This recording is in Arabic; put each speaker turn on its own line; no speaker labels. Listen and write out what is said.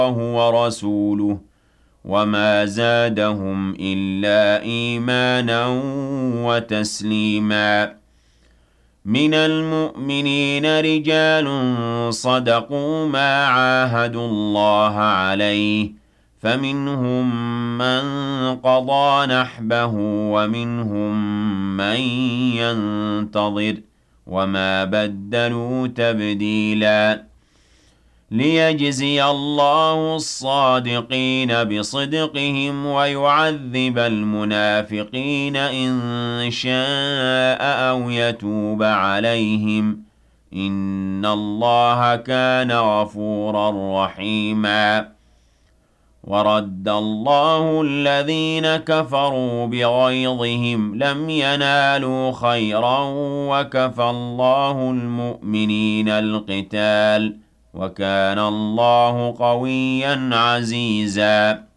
ورسوله وما زادهم إلا إيمانا وتسليما. من المؤمنين رجال صدقوا ما عاهدوا الله عليه، فمنهم من قضى نحبه ومنهم من ينتظر وما بدلوا تبديلا. ليجزي الله الصادقين بصدقهم ويعذب المنافقين إن شاء أو يتوب عليهم، إن الله كان غفورا رحيما. ورد الله الذين كفروا بغيظهم لم ينالوا خيرا وكفى الله المؤمنين القتال، وكان الله قويا عزيزا.